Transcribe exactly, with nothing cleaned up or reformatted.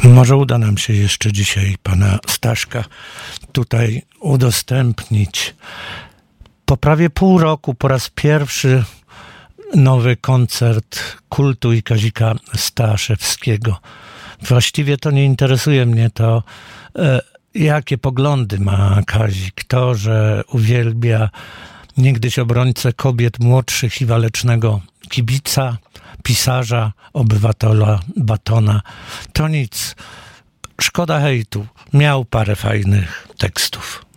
Może uda nam się jeszcze dzisiaj pana Staszka tutaj udostępnić. Po prawie pół roku po raz pierwszy nowy koncert Kultu i Kazika Staszewskiego. Właściwie to nie interesuje mnie to, e, jakie poglądy ma Kazik. To, że uwielbia niegdyś obrońcę kobiet młodszych i walecznego kibica, pisarza, obywatela Batona. To nic. Szkoda hejtu. Miał parę fajnych tekstów.